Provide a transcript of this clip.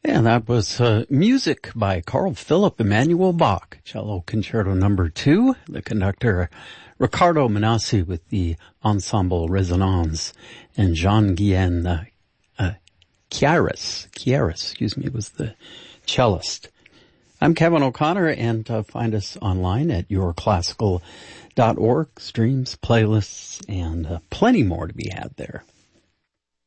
And that was music by Carl Philipp Emanuel Bach, Cello Concerto No. 2, the conductor Riccardo Manassi with the Ensemble Resonance, and Jean-Guyen Chiaris, was the cellist. I'm Kevin O'Connor, and find us online at yourclassical.org, streams, playlists, and plenty more to be had there.